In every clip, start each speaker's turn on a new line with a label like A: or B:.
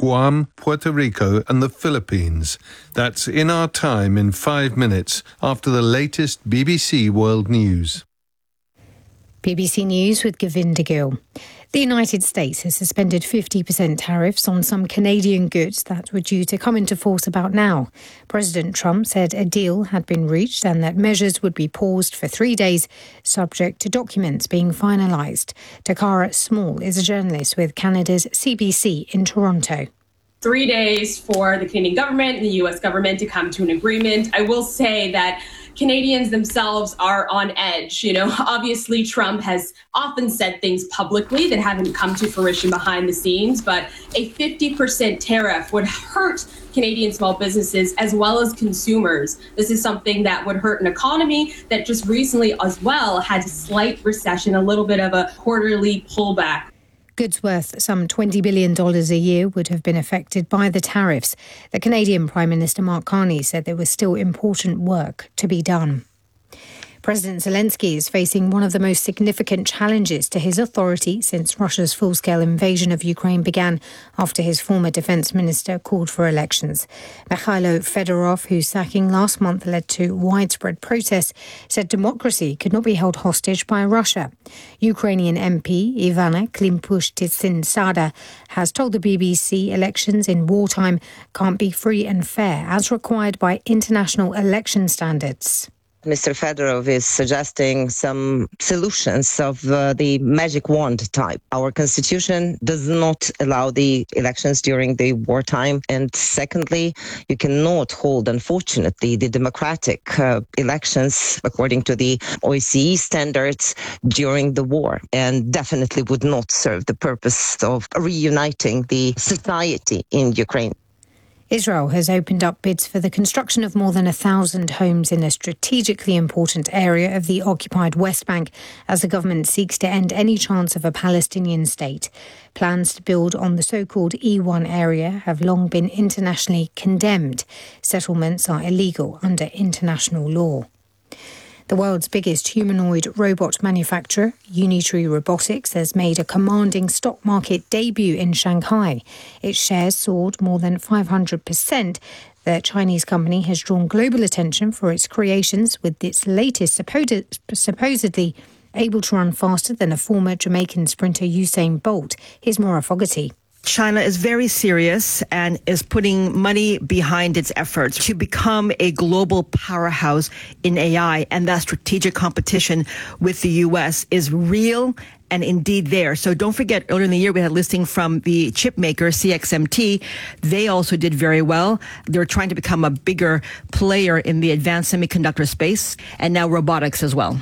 A: Guam, Puerto Rico and the Philippines. That's In Our Time in 5 minutes after the latest BBC World News.
B: BBC News with Govinda Gill. The United States has suspended 50% tariffs on some Canadian goods that were due to come into force about now. President Trump said a deal had been reached and that measures would be paused for 3 days, subject to documents being finalised. Takara Small is a journalist with Canada's CBC in Toronto.
C: 3 days for the Canadian government and the U.S. government to come to an agreement. I will say that Canadians themselves are on edge. Obviously Trump has often said things publicly that haven't come to fruition behind the scenes, but a 50% tariff would hurt Canadian small businesses as well as consumers. This is something that would hurt an economy that just recently as well had a slight recession, a little bit of a quarterly pullback.
B: Goods worth some $20 billion a year would have been affected by the tariffs. The Canadian Prime Minister Mark Carney said there was still important work to be done. President Zelensky is facing one of the most significant challenges to his authority since Russia's full-scale invasion of Ukraine began after his former defence minister called for elections. Mikhailo Fedorov, whose sacking last month led to widespread protests, said democracy could not be held hostage by Russia. Ukrainian MP Ivana Klimpush-Tsynsada has told the BBC elections in wartime can't be free and fair as required by international election standards.
D: Mr. Fedorov is suggesting some solutions of the magic wand type. Our constitution does not allow the elections during the wartime. And secondly, you cannot hold, unfortunately, the democratic elections according to the OSCE standards during the war, and definitely would not serve the purpose of reuniting the society in Ukraine.
B: Israel has opened up bids for the construction of more than 1,000 homes in a strategically important area of the occupied West Bank as the government seeks to end any chance of a Palestinian state. Plans to build on the so-called E1 area have long been internationally condemned. Settlements are illegal under international law. The world's biggest humanoid robot manufacturer, Unitree Robotics, has made a commanding stock market debut in Shanghai. Its shares soared more than 500%. The Chinese company has drawn global attention for its creations, with its latest supposedly able to run faster than a former Jamaican sprinter Usain Bolt. Here's Maura Fogarty.
E: China is very serious and is putting money behind its efforts to become a global powerhouse in AI. And that strategic competition with the U.S. is real and indeed there. So don't forget, earlier in the year, we had a listing from the chip maker, CXMT. They also did very well. They're trying to become a bigger player in the advanced semiconductor space and now robotics as well.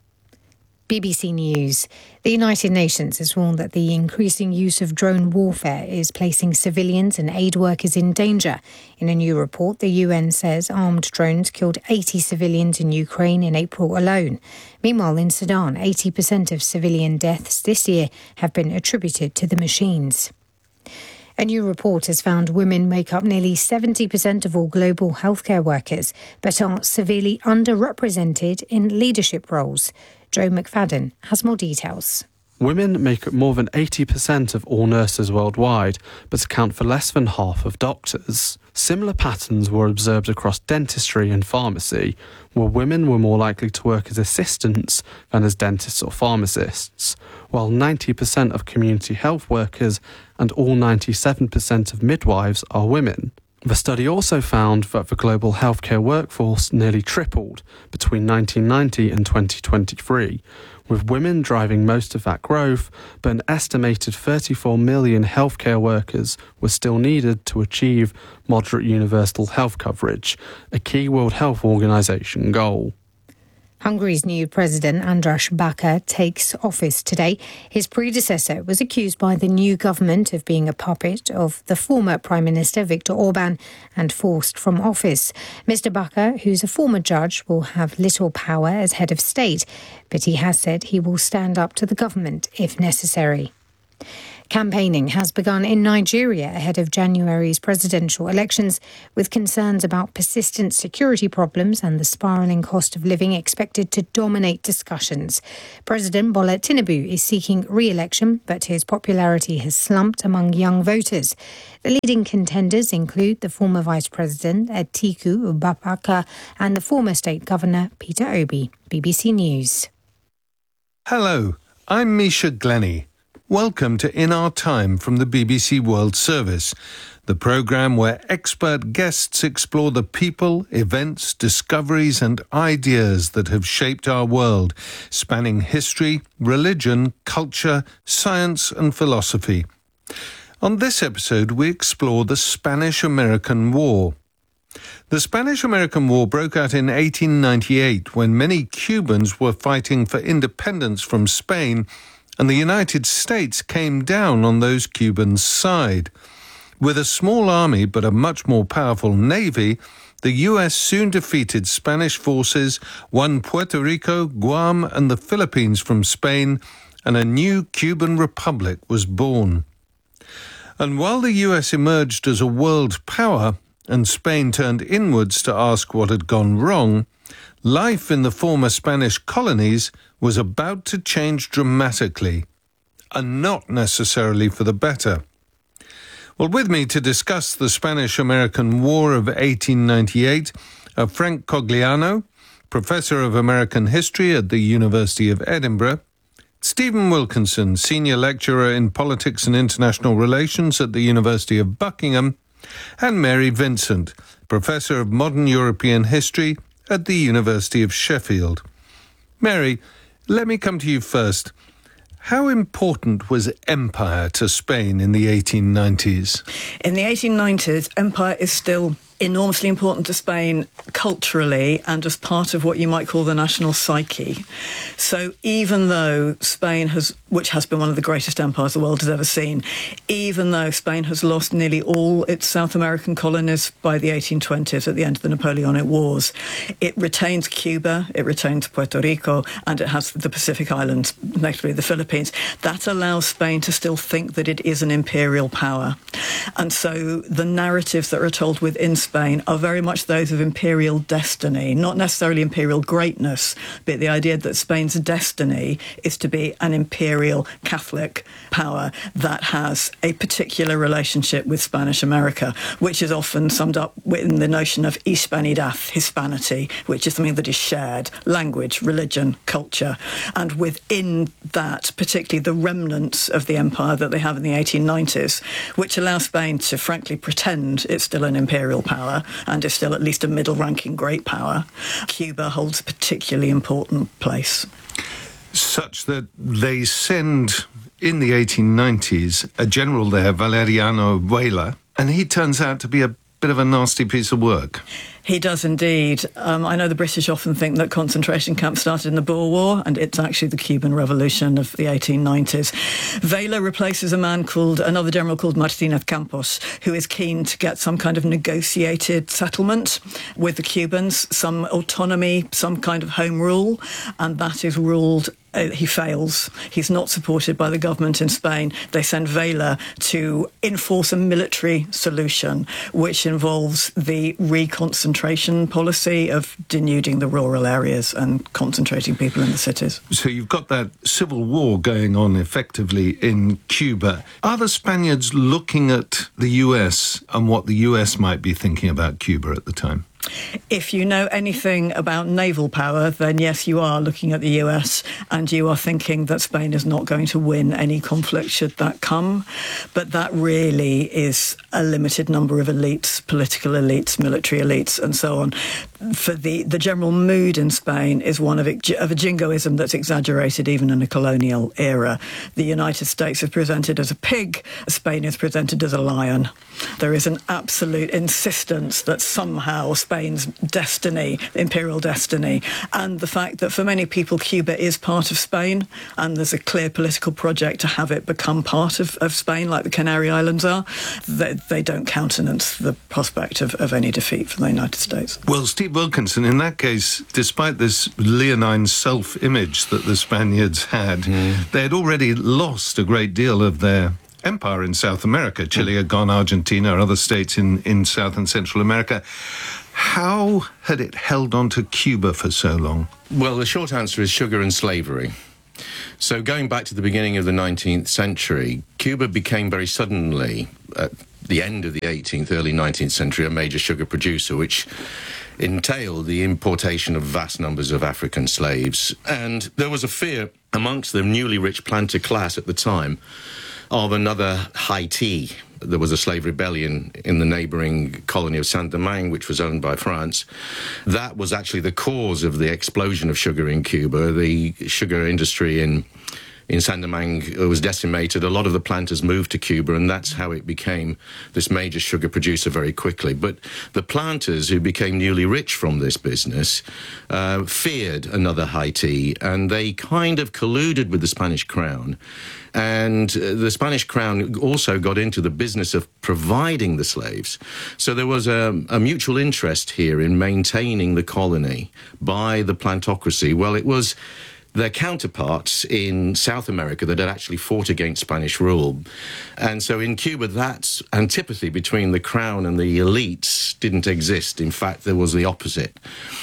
B: BBC News. The United Nations has warned that the increasing use of drone warfare is placing civilians and aid workers in danger. In a new report, the UN says armed drones killed 80 civilians in Ukraine in April alone. Meanwhile, in Sudan, 80% of civilian deaths this year have been attributed to the machines. A new report has found women make up nearly 70% of all global healthcare workers, but are severely underrepresented in leadership roles. Joe McFadden has more details.
F: Women make up more than 80% of all nurses worldwide, but account for less than half of doctors. Similar patterns were observed across dentistry and pharmacy, where women were more likely to work as assistants than as dentists or pharmacists, while 90% of community health workers and all 97% of midwives are women. The study also found that the global healthcare workforce nearly tripled between 1990 and 2023, with women driving most of that growth, but an estimated 34 million healthcare workers were still needed to achieve moderate universal health coverage, a key World Health Organization goal.
B: Hungary's new president, András Baka, takes office today. His predecessor was accused by the new government of being a puppet of the former Prime Minister, Viktor Orbán, and forced from office. Mr. Baka, who's a former judge, will have little power as head of state, but he has said he will stand up to the government if necessary. Campaigning has begun in Nigeria ahead of January's presidential elections, with concerns about persistent security problems and the spiralling cost of living expected to dominate discussions. President Bola Tinubu is seeking re-election, but his popularity has slumped among young voters. The leading contenders include the former Vice President Atiku Abubakar and the former State Governor Peter Obi. BBC News.
A: Hello, I'm Misha Glenny. Welcome to In Our Time from the BBC World Service, the programme where expert guests explore the people, events, discoveries and ideas that have shaped our world, spanning history, religion, culture, science and philosophy. On this episode, we explore the Spanish-American War. The Spanish-American War broke out in 1898 when many Cubans were fighting for independence from Spain, and the United States came down on those Cubans' side. With a small army but a much more powerful navy, the US soon defeated Spanish forces, won Puerto Rico, Guam and the Philippines from Spain, and a new Cuban republic was born. And while the US emerged as a world power and Spain turned inwards to ask what had gone wrong, life in the former Spanish colonies was about to change dramatically, and not necessarily for the better. Well, with me to discuss the Spanish-American War of 1898 are Frank Cogliano, Professor of American History at the University of Edinburgh, Stephen Wilkinson, Senior Lecturer in Politics and International Relations at the University of Buckingham, and Mary Vincent, Professor of Modern European History at the University of Sheffield. Mary, let me come to you first. How important was empire to Spain in the 1890s?
G: In the 1890s, empire is still enormously important to Spain culturally and as part of what you might call the national psyche. So even though Spain which has been one of the greatest empires the world has ever seen, even though Spain has lost nearly all its South American colonies by the 1820s at the end of the Napoleonic Wars, it retains Cuba, it retains Puerto Rico, and it has the Pacific Islands, notably the Philippines. That allows Spain to still think that it is an imperial power. And so the narratives that are told within Spain are very much those of imperial destiny, not necessarily imperial greatness, but the idea that Spain's destiny is to be an imperial Catholic power that has a particular relationship with Spanish America, which is often summed up in the notion of Hispanidad, Hispanity, which is something that is shared, language, religion, culture. And within that, particularly the remnants of the empire that they have in the 1890s, which allow Spain to frankly pretend it's still an imperial power and is still at least a middle-ranking great power, Cuba holds a particularly important place.
A: Such that they send, in the 1890s, a general there, Valeriano Vela, and he turns out to be a bit of a nasty piece of work.
G: He does indeed. I know the British often think that concentration camps started in the Boer War, and it's actually the Cuban Revolution of the 1890s. Vela replaces another general called Martinez Campos, who is keen to get some kind of negotiated settlement with the Cubans, some autonomy, some kind of home rule, and that is ruled. He fails. He's not supported by the government in Spain. They send Vela to enforce a military solution, which involves the reconcentration policy of denuding the rural areas and concentrating people in the cities.
A: So you've got that civil war going on effectively in Cuba. Are the Spaniards looking at the US and what the US might be thinking about Cuba at the time?
G: If you know anything about naval power, then yes, you are looking at the US and you are thinking that Spain is not going to win any conflict should that come. But that really is a limited number of elites, political elites, military elites, and so on. For the general mood in Spain is one of a jingoism that's exaggerated even in a colonial era. The United States is presented as a pig, Spain is presented as a lion. There is an absolute insistence that somehow Spain's destiny, imperial destiny, and the fact that for many people Cuba is part of Spain and there's a clear political project to have it become part of Spain like the Canary Islands are, they don't countenance the prospect of any defeat from the United States.
A: Well, Steve Wilkinson, in that case, despite this leonine self-image that the Spaniards had, they had already lost a great deal of their empire in South America. Chile had gone, Argentina, other states in South and Central America. How had it held on to Cuba for so long?
H: Well, the short answer is sugar and slavery. So going back to the beginning of the 19th century, Cuba became very suddenly, at the end of the 18th, early 19th century, a major sugar producer, which entailed the importation of vast numbers of African slaves. And there was a fear amongst the newly rich planter class at the time of another Haiti. There was a slave rebellion in the neighbouring colony of Saint-Domingue, which was owned by France. That was actually the cause of the explosion of sugar in Cuba. The sugar industry in Saint-Domingue was decimated. A lot of the planters moved to Cuba, and that's how it became this major sugar producer very quickly. But the planters who became newly rich from this business feared another Haiti, and they kind of colluded with the Spanish crown. And the Spanish crown also got into the business of providing the slaves. So there was a mutual interest here in maintaining the colony by the plantocracy. Well, it was their counterparts in South America that had actually fought against Spanish rule. And so in Cuba, that antipathy between the crown and the elites didn't exist. In fact, there was the opposite.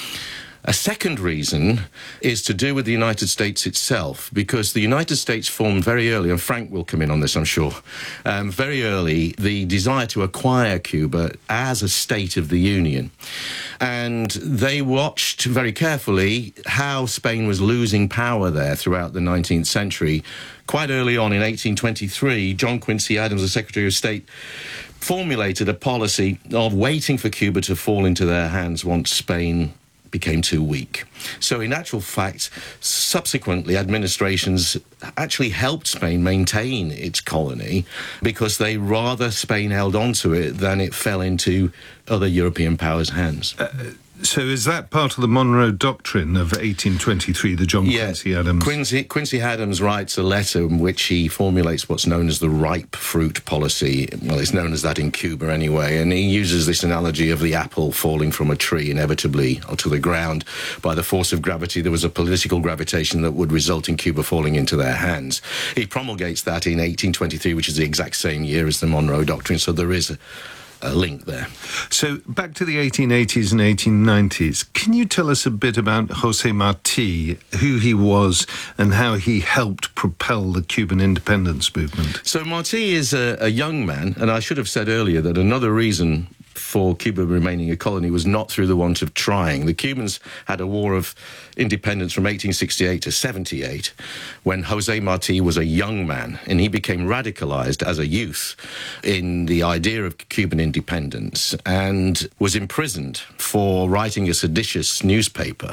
H: A second reason is to do with the United States itself, because the United States formed very early, and Frank will come in on this, I'm sure, very early, the desire to acquire Cuba as a state of the Union. And they watched very carefully how Spain was losing power there throughout the 19th century. Quite early on in 1823, John Quincy Adams, the Secretary of State, formulated a policy of waiting for Cuba to fall into their hands once Spain became too weak. So in actual fact, subsequently administrations actually helped Spain maintain its colony because Spain held on to it than it fell into other European powers' hands.
A: So is that part of the Monroe Doctrine of 1823, the John Quincy Adams?
H: Quincy Adams writes a letter in which he formulates what's known as the ripe fruit policy. Well, it's known as that in Cuba anyway, and he uses this analogy of the apple falling from a tree inevitably to the ground by the force of gravity. There was a political gravitation that would result in Cuba falling into their hands. He promulgates that in 1823, which is the exact same year as the Monroe Doctrine, so there is a link there.
A: So back to the 1880s and 1890s, can you tell us a bit about José Martí, who he was and how he helped propel the Cuban independence movement?
H: So Martí is a young man, and I should have said earlier that another reason for Cuba remaining a colony was not through the want of trying. The Cubans had a war of independence from 1868 to 78 when José Martí was a young man, and he became radicalized as a youth in the idea of Cuban independence and was imprisoned for writing a seditious newspaper,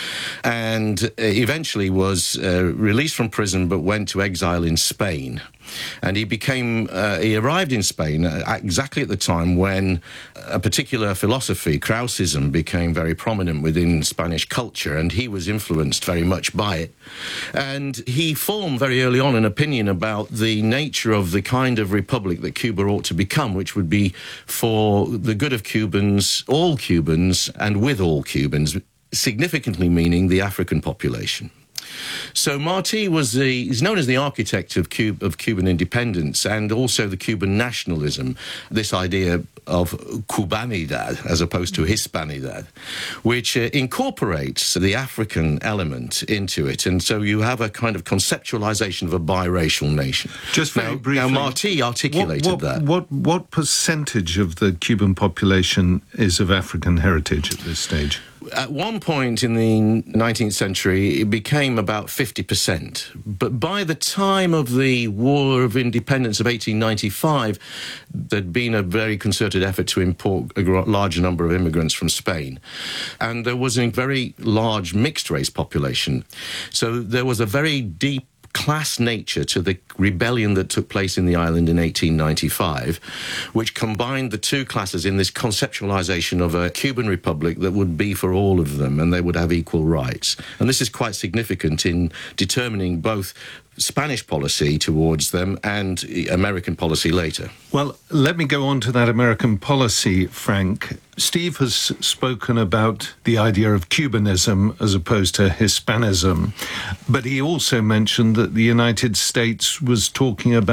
H: and eventually was released from prison but went to exile in Spain. And he arrived in Spain exactly at the time when a particular philosophy, Krausism, became very prominent within Spanish culture, and he was influenced very much by it. And he formed very early on an opinion about the nature of the kind of republic that Cuba ought to become, which would be for the good of Cubans, all Cubans, and with all Cubans, significantly meaning the African population. So Martí is known as the architect of Cuban independence and also the Cuban nationalism, this idea of Cubanidad as opposed to Hispanidad, which incorporates the African element into it. And so you have a kind of conceptualization of a biracial nation.
A: Just very briefly.
H: Now Martí articulated that.
A: What percentage of the Cuban population is of African heritage at this stage?
H: At one point in the 19th century, it became about 50%. But by the time of the War of Independence of 1895, there'd been a very concerted effort to import a large number of immigrants from Spain. And there was a very large mixed-race population. So there was a very deep class nature to the rebellion that took place in the island in 1895, which combined the two classes in this conceptualization of a Cuban republic that would be for all of them and they would have equal rights. And this is quite significant in determining both Spanish policy towards them and American policy later.
A: Well, let me go on to that American policy, Frank. Steve has spoken about the idea of Cubanism as opposed to Hispanism, but he also mentioned that the United States was talking about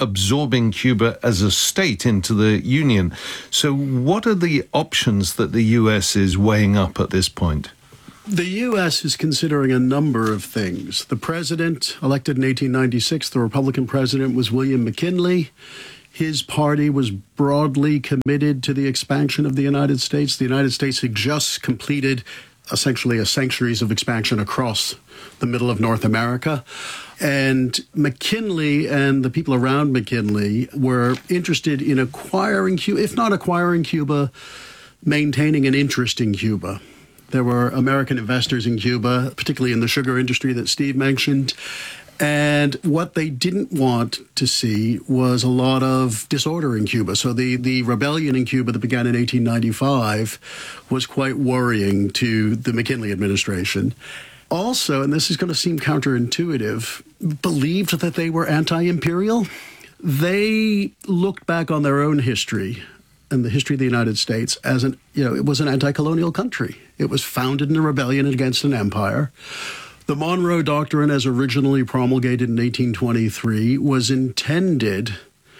A: absorbing Cuba as a state into the Union. So what are the options that the US is weighing up at this point?
I: The U.S. is considering a number of things. The president, elected in 1896, the Republican president, was William McKinley. His party was broadly committed to the expansion of the United States. The United States had just completed essentially a centuries of expansion across the middle of North America. And McKinley and the people around McKinley were interested in acquiring Cuba, if not acquiring Cuba, maintaining an interest in Cuba. There were American investors in Cuba, particularly in the sugar industry that Steve mentioned. And what they didn't want to see was a lot of disorder in Cuba. So the rebellion in Cuba that began in 1895 was quite worrying to the McKinley administration. Also, and this is going to seem counterintuitive, believed that they were anti-imperial. They looked back on their own history and the history of the United States as it was an anti-colonial country. It was founded in a rebellion against an empire. The Monroe Doctrine, as originally promulgated in 1823, was intended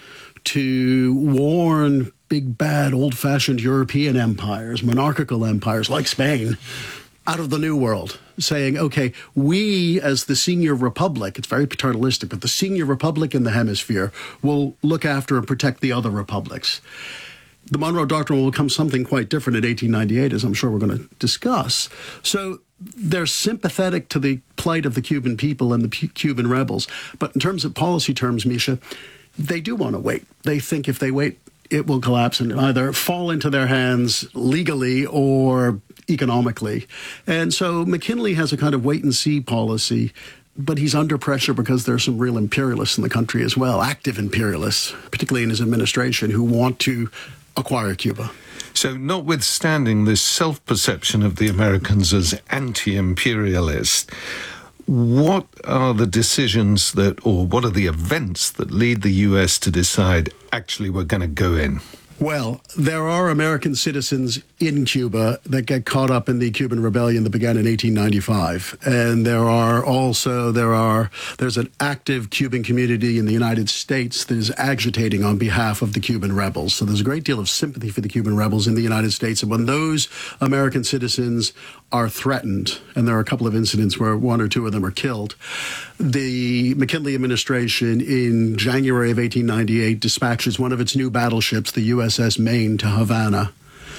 I: to warn big, bad, old-fashioned European empires, monarchical empires like Spain, out of the New World, saying, okay, we as the senior republic, it's very paternalistic, but the senior republic in the hemisphere will look after and protect the other republics. The Monroe Doctrine will become something quite different in 1898, as I'm sure we're going to discuss. So they're sympathetic to the plight of the Cuban people and the Cuban rebels. But in terms of policy terms, Misha, they do want to wait. They think if they wait, it will collapse and either fall into their hands legally or economically. And so McKinley has a kind of wait-and-see policy, but he's under pressure because there are some real imperialists in the country as well, active imperialists, particularly in his administration, who want to acquire Cuba.
A: So notwithstanding this self-perception of the Americans as anti-imperialist, what are the decisions or what are the events that lead the US to decide, actually, we're going to go in?
I: Well, there are American citizens in Cuba that get caught up in the Cuban Rebellion that began in 1895. And there's an active Cuban community in the United States that is agitating on behalf of the Cuban rebels. So there's a great deal of sympathy for the Cuban rebels in the United States. And when those American citizens are threatened, and there are a couple of incidents where one or two of them are killed, the McKinley administration in January of 1898 dispatches one of its new battleships, the USS Maine, to Havana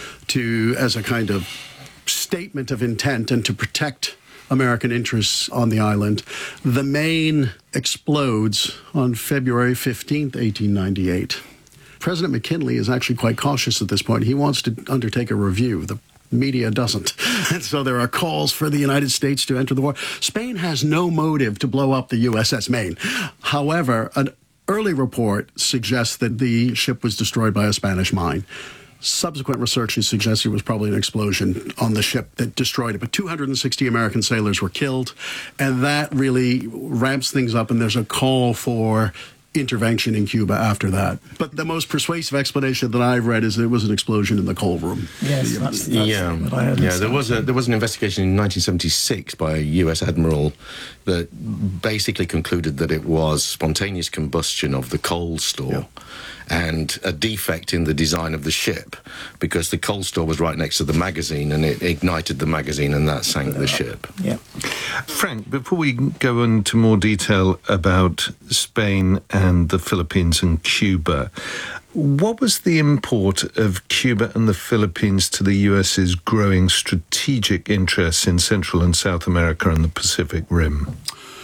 I: as a kind of statement of intent and to protect American interests on the island. The Maine explodes on February 15th, 1898. President McKinley is actually quite cautious at this point. He wants to undertake a review. The media doesn't. And so there are calls for the United States to enter the war. Spain has no motive to blow up the USS Maine. However, an early report suggests that the ship was destroyed by a Spanish mine. Subsequent research has suggested it was probably an explosion on the ship that destroyed it. But 260 American sailors were killed, and that really ramps things up, and there's a call for intervention in Cuba after that. But the most persuasive explanation that I've read is there was an explosion in the coal room.
J: Yes, that's what I understand.
H: There was an investigation in 1976 by a U.S. admiral that basically concluded that it was spontaneous combustion of the coal store and a defect in the design of the ship, because the coal store was right next to the magazine and it ignited the magazine and that sank the ship.
J: Yeah.
A: Frank, before we go into more detail about Spain and the Philippines and Cuba, what was the import of Cuba and the Philippines to the US's growing strategic interests in Central and South America and the Pacific Rim?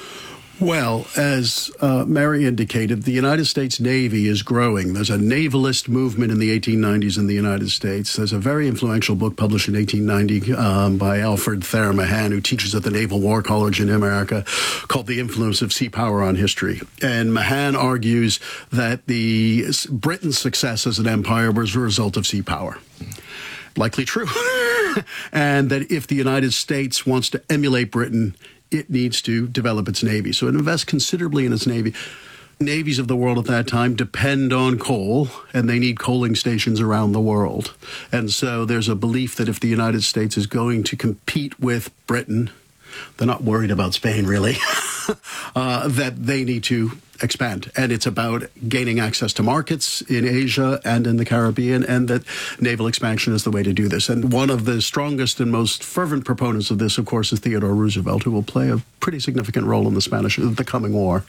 I: Well, as Mary indicated, the United States Navy is growing. There's a navalist movement in the 1890s in the United States. There's a very influential book published in 1890 by Alfred Thayer Mahan, who teaches at the Naval War College in America, called The Influence of Sea Power on History. And Mahan argues that Britain's success as an empire was a result of sea power. Likely true. And that if the United States wants to emulate Britain, it needs to develop its Navy. So it invests considerably in its Navy. Navies of the world at that time depend on coal, and they need coaling stations around the world. And so there's a belief that if the United States is going to compete with Britain, they're not worried about Spain, really. that they need to expand. And it's about gaining access to markets in Asia and in the Caribbean, and that naval expansion is the way to do this. And one of the strongest and most fervent proponents of this, of course, is Theodore Roosevelt, who will play a pretty significant role in the coming war.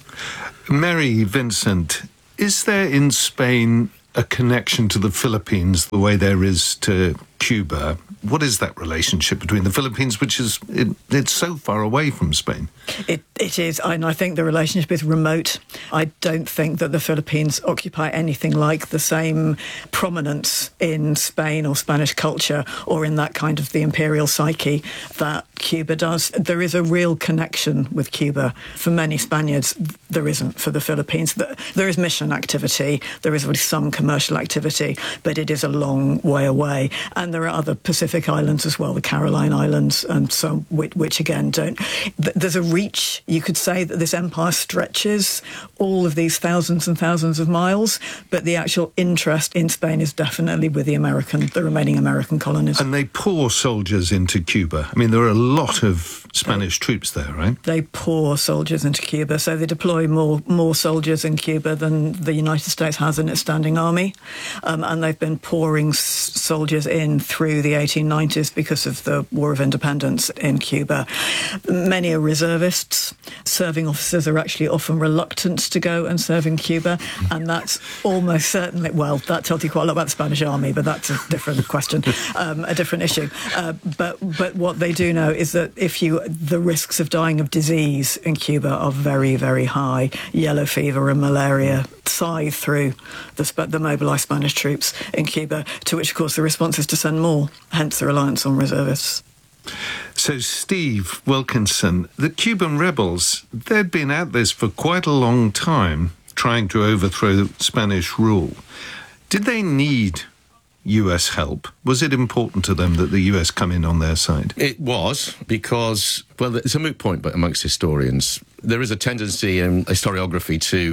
A: Mary Vincent, is there in Spain a connection to the Philippines the way there is to Cuba? What is that relationship between the Philippines, which is it's so far away from Spain?
G: It is, and I think the relationship is remote. I don't think that the Philippines occupy anything like the same prominence in Spain or Spanish culture or in that kind of the imperial psyche that Cuba does. There is a real connection with Cuba. For many Spaniards, there isn't for the Philippines. There is mission activity, there is some commercial activity, but it is a long way away. And there are other Pacific islands as well, the Caroline Islands, and so which again don't. There's a reach. You could say that this empire stretches all of these thousands and thousands of miles, but the actual interest in Spain is definitely with the remaining American colonies.
A: And they pour soldiers into Cuba. I mean, there are a lot of Spanish troops there, right?
G: They pour soldiers into Cuba, so they deploy more soldiers in Cuba than the United States has in its standing army, and they've been pouring soldiers in through the 1890s because of the War of Independence in Cuba. Many are reservists. Serving officers are actually often reluctant to go and serve in Cuba, and that's almost certainly, well, that tells you quite a lot about the Spanish army, but that's a different question, a different issue. But what they do know is that the risks of dying of disease in Cuba are very, very high. Yellow fever and malaria scythe through the mobilised Spanish troops in Cuba, to which, of course, the response is to send more, hence the reliance on reservists.
A: So, Steve Wilkinson, the Cuban rebels, they'd been at this for quite a long time, trying to overthrow Spanish rule. Did they need US help? Was it important to them that the US come in on their side?
H: It was, because, well, it's a moot point but amongst historians. There is a tendency in historiography to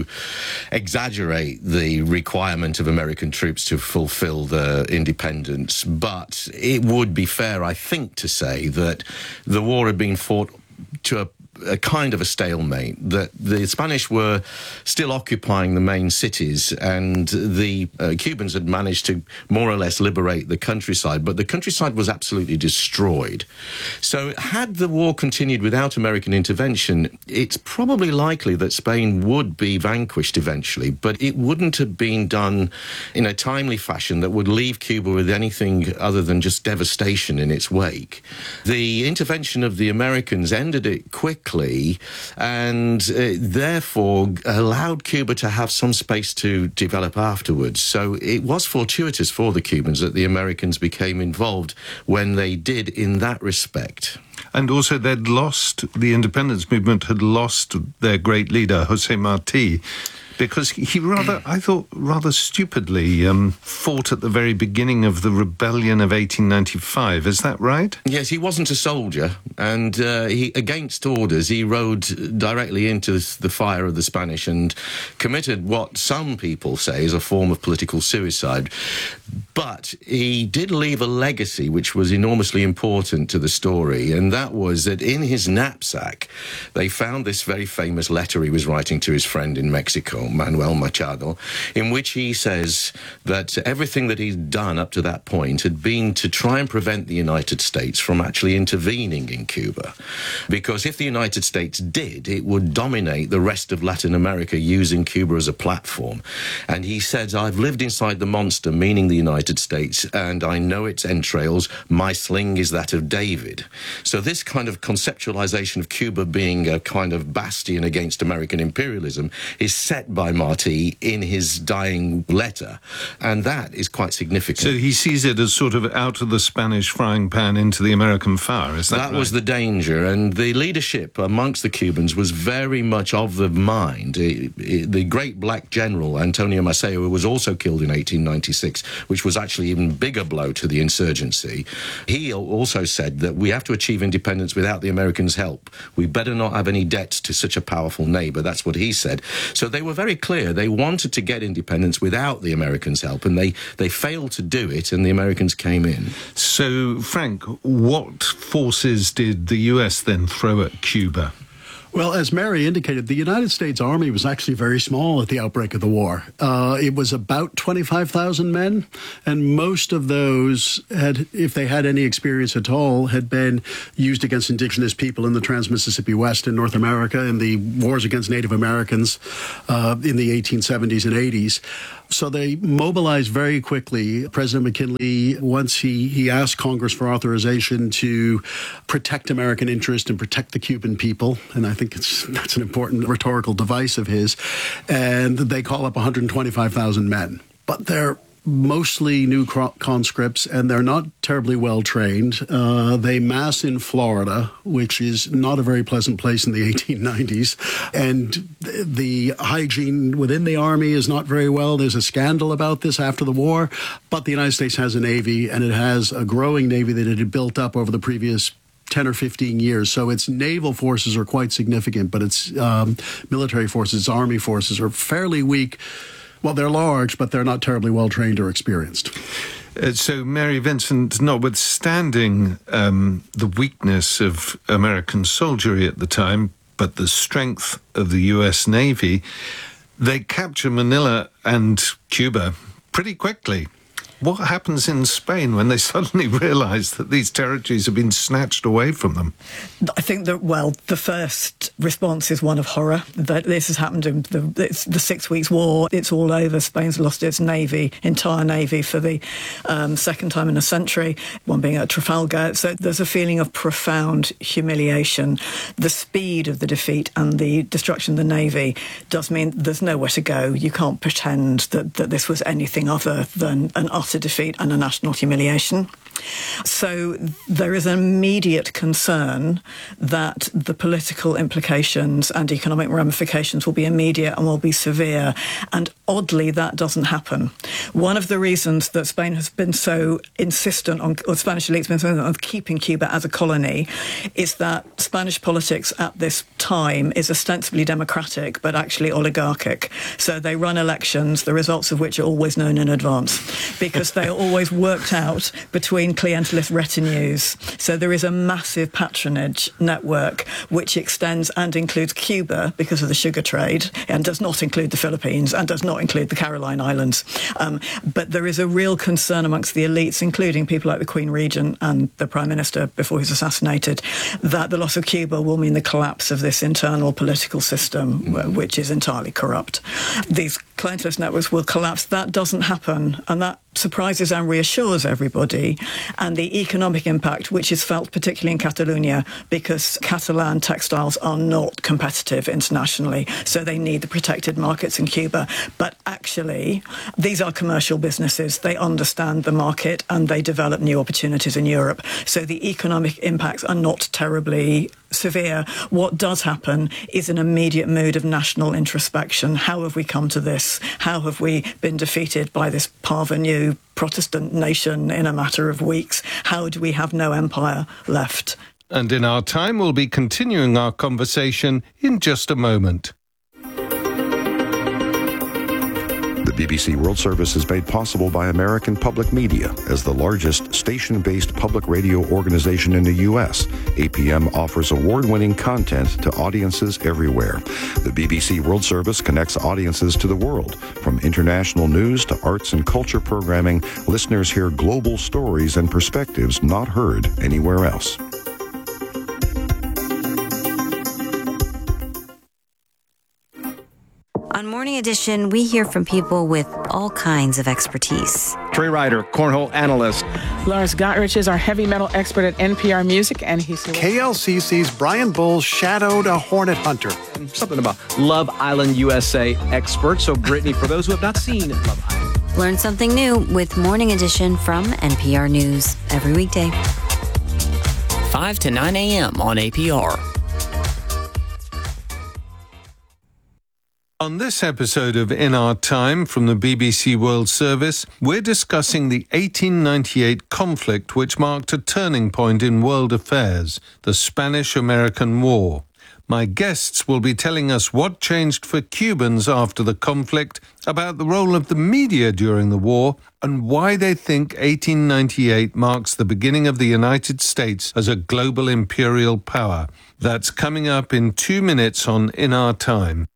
H: exaggerate the requirement of American troops to fulfill the independence, but it would be fair, I think, to say that the war had been fought to a kind of a stalemate, that the Spanish were still occupying the main cities, and the Cubans had managed to more or less liberate the countryside, but the countryside was absolutely destroyed. So had the war continued without American intervention, it's probably likely that Spain would be vanquished eventually, but it wouldn't have been done in a timely fashion that would leave Cuba with anything other than just devastation in its wake. The intervention of the Americans ended it quickly, and therefore allowed Cuba to have some space to develop afterwards. So it was fortuitous for the Cubans that the Americans became involved when they did in that respect.
A: And also the independence movement had lost their great leader, Jose Marti, because he I thought rather stupidly fought at the very beginning of the rebellion of 1895. Is that right?
H: Yes, he wasn't a soldier, and he, against orders, he rode directly into the fire of the Spanish and committed what some people say is a form of political suicide. But he did leave a legacy which was enormously important to the story, and that was that in his knapsack they found this very famous letter he was writing to his friend in Mexico, Manuel Machado, in which he says that everything that he'd done up to that point had been to try and prevent the United States from actually intervening in Cuba. Because if the United States did, it would dominate the rest of Latin America using Cuba as a platform. And he says, I've lived inside the monster, meaning the United States, and I know its entrails. My sling is that of David. So this kind of conceptualization of Cuba being a kind of bastion against American imperialism is set by Marti in his dying letter, and that is quite significant.
A: So he sees it as sort of out of the Spanish frying pan into the American fire, is that right?
H: That was the danger, and the leadership amongst the Cubans was very much of the mind. The great black general, Antonio Maceo, who was also killed in 1896, which was actually an even bigger blow to the insurgency. He also said that we have to achieve independence without the Americans' help. We better not have any debts to such a powerful neighbor. That's what he said. So they were very clear. They wanted to get independence without the Americans' help, and they failed to do it, and the Americans came in.
A: So, Frank, what forces did the US then throw at Cuba?
I: Well, as Mary indicated, the United States Army was actually very small at the outbreak of the war. It was about 25,000 men, and most of those had, if they had any experience at all, had been used against indigenous people in the Trans-Mississippi West in North America, in the wars against Native Americans in the 1870s and 80s. So they mobilized very quickly. President McKinley, once he asked Congress for authorization to protect American interest and protect the Cuban people, and I think that's an important rhetorical device of his, and they call up 125,000 men. But they're mostly new conscripts, and they're not terribly well trained. They mass in Florida, which is not a very pleasant place in the 1890s. And the hygiene within the Army is not very well. There's a scandal about this after the war. But the United States has a Navy, and it has a growing Navy that it had built up over the previous 10 or 15 years. So its naval forces are quite significant, but its military forces, its Army forces are fairly weak. Well, they're large, but they're not terribly well trained or experienced.
A: So, Mary Vincent, notwithstanding the weakness of American soldiery at the time, but the strength of the U.S. Navy, they capture Manila and Cuba pretty quickly. What happens in Spain when they suddenly realise that these territories have been snatched away from them?
G: I think that, well, the first response is one of horror. That this has happened in the 6 Weeks' War. It's all over. Spain's lost its navy, entire navy, for the second time in a century, one being at Trafalgar. So there's a feeling of profound humiliation. The speed of the defeat and the destruction of the navy does mean there's nowhere to go. You can't pretend that this was anything other than an utter defeat and a national humiliation. So there is an immediate concern that the political implications and economic ramifications will be immediate and will be severe. And oddly, that doesn't happen. One of the reasons that Spain has been so insistent on, or Spanish elites have been so insistent on keeping Cuba as a colony, is that Spanish politics at this time is ostensibly democratic, but actually oligarchic. So they run elections, the results of which are always known in advance, because they are always worked out between clientelist retinues. So there is a massive patronage network which extends and includes Cuba because of the sugar trade, and does not include the Philippines and does not include the Caroline Islands. But there is a real concern amongst the elites, including people like the Queen Regent and the Prime Minister before he's assassinated, that the loss of Cuba will mean the collapse of this internal political system, which is entirely corrupt. These clientelist networks will collapse. That doesn't happen, and that surprises and reassures everybody. And the economic impact, which is felt particularly in Catalonia, because Catalan textiles are not competitive internationally, so they need the protected markets in Cuba. But actually, these are commercial businesses. They understand the market and they develop new opportunities in Europe. So the economic impacts are not terribly severe. What does happen is an immediate mood of national introspection. How have we come to this? How have we been defeated by this parvenu Protestant nation in a matter of weeks? How do we have no empire left?
A: And in our time, we'll be continuing our conversation in just a moment.
K: The BBC World Service is made possible by American Public Media. As the largest station-based public radio organization in the U.S., APM offers award-winning content to audiences everywhere. The BBC World Service connects audiences to the world. From international news to arts and culture programming, listeners hear global stories and perspectives not heard anywhere else.
L: On Morning Edition, we hear from people with all kinds of expertise.
M: Trey Ryder, cornhole analyst.
N: Lars Gotrich is our heavy metal expert at NPR Music, and he's
O: KLCC's Brian Bull shadowed a hornet hunter.
M: And something about Love Island USA expert. So, Brittany, for those who have not seen Love Island.
L: Learn something new with Morning Edition from NPR News every weekday.
P: 5 to 9 a.m. on APR.
A: On this episode of In Our Time from the BBC World Service, we're discussing the 1898 conflict which marked a turning point in world affairs, the Spanish-American War. My guests will be telling us what changed for Cubans after the conflict, about the role of the media during the war, and why they think 1898 marks the beginning of the United States as a global imperial power. That's coming up in 2 minutes on In Our Time.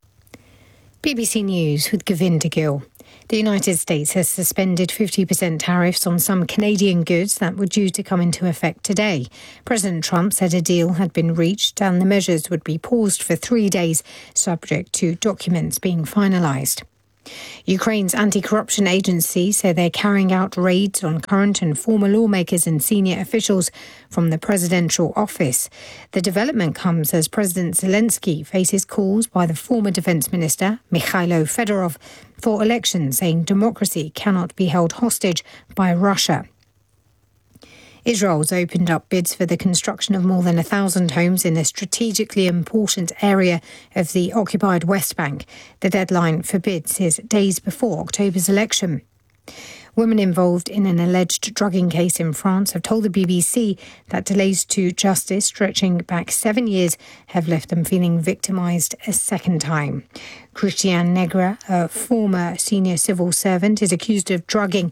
B: BBC News with Govinda Gill. The United States has suspended 50% tariffs on some Canadian goods that were due to come into effect today. President Trump said a deal had been reached and the measures would be paused for 3 days, subject to documents being finalised. Ukraine's anti-corruption agency say they're carrying out raids on current and former lawmakers and senior officials from the presidential office. The development comes as President Zelensky faces calls by the former defence minister, Mikhailo Fedorov, for elections, saying democracy cannot be held hostage by Russia. Israel's opened up bids for the construction of more than 1,000 homes in a strategically important area of the occupied West Bank. The deadline for bids is days before October's election. Women involved in an alleged drugging case in France have told the BBC that delays to justice stretching back 7 years have left them feeling victimised a second time. Christiane Negre, a former senior civil servant, is accused of drugging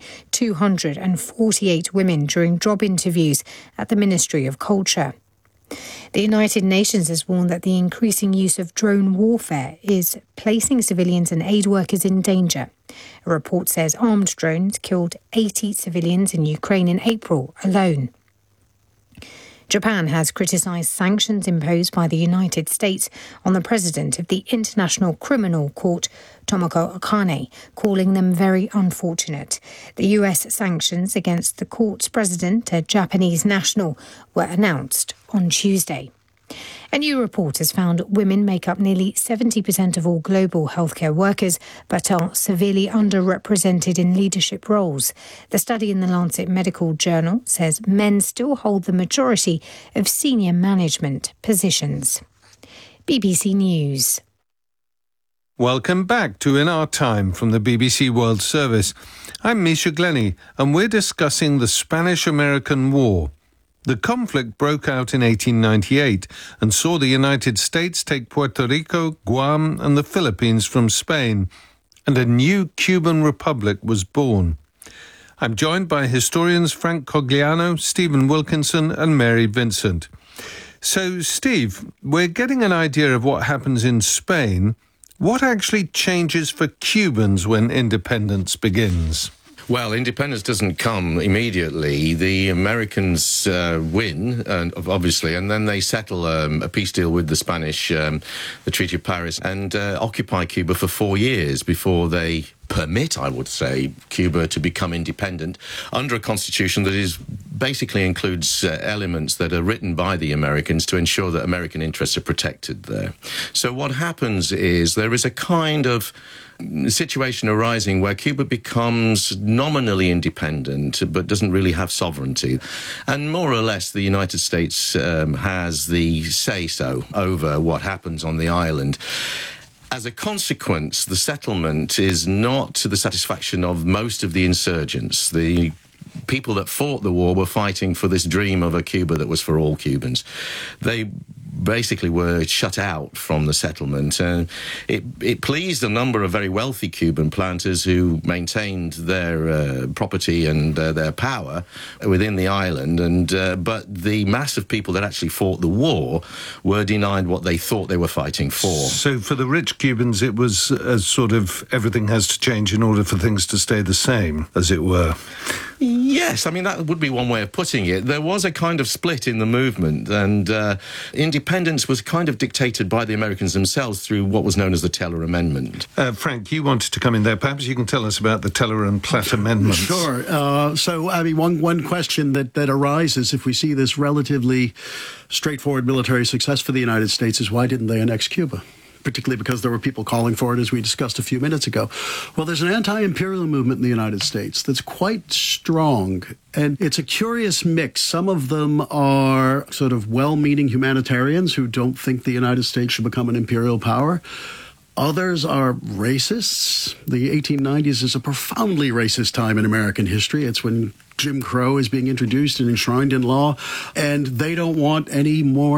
B: 248 women during job interviews at the Ministry of Culture. The United Nations has warned that the increasing use of drone warfare is placing civilians and aid workers in danger. A report says armed drones killed 80 civilians in Ukraine in April alone. Japan has criticised sanctions imposed by the United States on the president of the International Criminal Court, Tomoko Akane, calling them very unfortunate. The US sanctions against the court's president, a Japanese national, were announced on Tuesday. A new report has found women make up nearly 70% of all global healthcare workers, but are severely underrepresented in leadership roles. The study in the Lancet Medical Journal says men still hold the majority of senior management positions. BBC News.
A: Welcome back to In Our Time from the BBC World Service. I'm Misha Glenny, and we're discussing the Spanish-American War. The conflict broke out in 1898 and saw the United States take Puerto Rico, Guam and the Philippines from Spain, and a new Cuban republic was born. I'm joined by historians Frank Cogliano, Stephen Wilkinson and Mary Vincent. So, Steve, we're getting an idea of what happens in Spain. What actually changes for Cubans when independence begins?
H: Well, independence doesn't come immediately. The Americans win, obviously, and then they settle a peace deal with the Spanish, the Treaty of Paris, and occupy Cuba for 4 years before they permit, I would say, Cuba to become independent under a constitution that is basically includes elements that are written by the Americans to ensure that American interests are protected there. So what happens is there is a kind of situation arising where Cuba becomes nominally independent but doesn't really have sovereignty. And more or less the United States has the say-so over what happens on the island. As a consequence, the settlement is not to the satisfaction of most of the insurgents. The people that fought the war were fighting for this dream of a Cuba that was for all Cubans. They basically were shut out from the settlement. It pleased a number of very wealthy Cuban planters who maintained their property and their power within the island, but the mass of people that actually fought the war were denied what they thought they were fighting for.
A: So for the rich Cubans, it was a sort of everything has to change in order for things to stay the same, as it were.
H: Yes, I mean, that would be one way of putting it. There was a kind of split in the movement, and independence was kind of dictated by the Americans themselves through what was known as the Teller Amendment.
A: Frank, you wanted to come in there. Perhaps you can tell us about the Teller and Platt Amendments.
I: Sure. So, I mean, one question that arises if we see this relatively straightforward military success for the United States is why didn't they annex Cuba? Particularly because there were people calling for it, as we discussed a few minutes ago. Well, there's an anti-imperial movement in the United States that's quite strong, and it's a curious mix. Some of them are sort of well-meaning humanitarians who don't think the United States should become an imperial power. Others are racists. The 1890s is a profoundly racist time in American history. It's when Jim Crow is being introduced and enshrined in law, and they don't want any more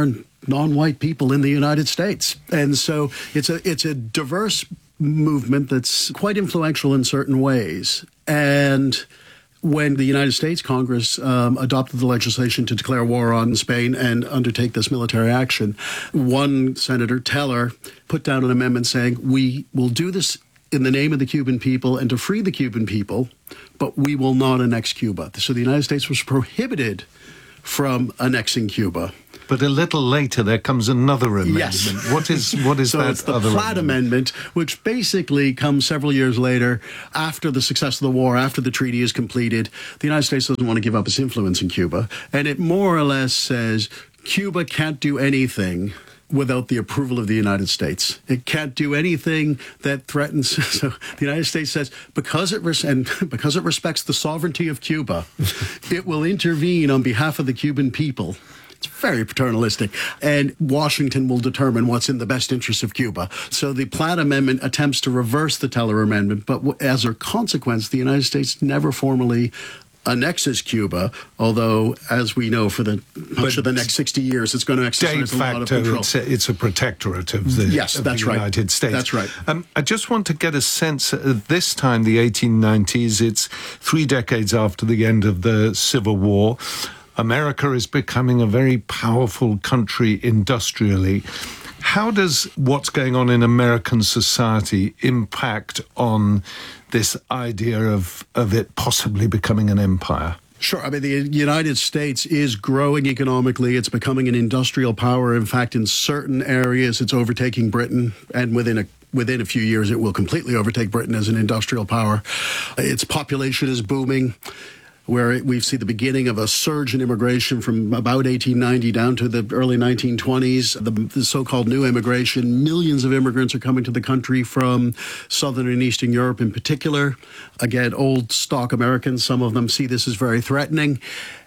I: non-white people in the United States. And so it's a diverse movement that's quite influential in certain ways. And when the United States Congress adopted the legislation to declare war on Spain and undertake this military action, one Senator, Teller, put down an amendment saying, we will do this in the name of the Cuban people and to free the Cuban people, but we will not annex Cuba. So the United States was prohibited from annexing Cuba.
A: But a little later, there comes another amendment.
I: Yes.
A: What is
I: so
A: that
I: it's the
A: other
I: Platt Amendment, which basically comes several years later, after the success of the war, after the treaty is completed. The United States doesn't want to give up its influence in Cuba. And it more or less says Cuba can't do anything without the approval of the United States. It can't do anything that threatens. So the United States says, because it respects the sovereignty of Cuba, it will intervene on behalf of the Cuban people. It's very paternalistic. And Washington will determine what's in the best interest of Cuba. So the Platt Amendment attempts to reverse the Teller Amendment. But as a consequence, the United States never formally annexes Cuba, although, as we know, for the next 60 years, it's going to exercise a lot of control.
A: It's a protectorate of the, United States.
I: That's right.
A: I just want to get a sense, at this time, the 1890s, it's 3 decades after the end of the Civil War. America is becoming a very powerful country industrially. How does what's going on in American society impact on this idea of it possibly becoming an empire?
I: Sure. I mean, the United States is growing economically. It's becoming an industrial power. In fact, in certain areas, it's overtaking Britain, and within a few years, it will completely overtake Britain as an industrial power. Its population is booming, where we see the beginning of a surge in immigration from about 1890 down to the early 1920s, the so-called new immigration. Millions of immigrants are coming to the country from Southern and Eastern Europe in particular. Again, old stock Americans, some of them see this as very threatening.